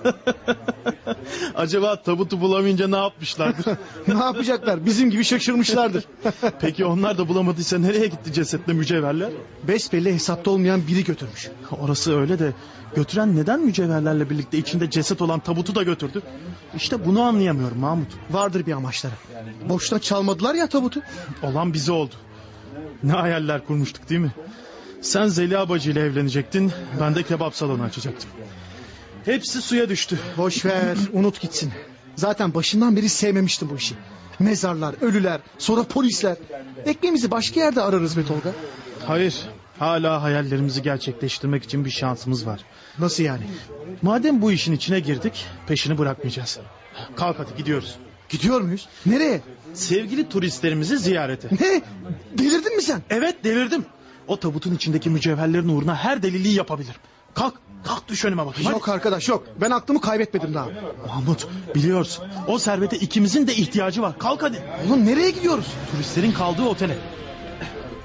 Acaba tabutu bulamayınca ne yapmışlardır? Ne yapacaklar? Bizim gibi şaşırmışlardır. Peki onlar da bulamadıysa nereye gitti cesetle mücevherler? Besbelli hesapta olmayan biri götürmüş. Orası öyle de götüren neden mücevherlerle birlikte içinde ceset olan tabutu da götürdü? İşte bunu anlayamıyorum Mahmut. Vardır bir amaçları. Boşuna çalmadılar ya tabutu. Olan bize oldu. Ne hayaller kurmuştuk değil mi? Sen Zeliha bacı ile evlenecektin, ben de kebap salonu açacaktım. Hepsi suya düştü. Boş ver, unut gitsin. Zaten başından beri sevmemiştim bu işi. Mezarlar, ölüler, sonra polisler. Ekmeğimizi başka yerde ararız be Tolga. Hayır, hala hayallerimizi gerçekleştirmek için bir şansımız var. Nasıl yani? Madem bu işin içine girdik, peşini bırakmayacağız. Kalk hadi gidiyoruz. Gidiyor muyuz? Nereye? Sevgili turistlerimizi ziyarete. Ne? Delirdin mi sen? Evet, delirdim. O tabutun içindeki mücevherlerin uğruna her deliliği yapabilirim. Kalk, kalk düş önüme bakayım. Yok arkadaş yok. Ben aklımı kaybetmedim daha. Mahmut, biliyorsun o servete ikimizin de ihtiyacı var. Kalk hadi. Oğlum nereye gidiyoruz? Turistlerin kaldığı otele.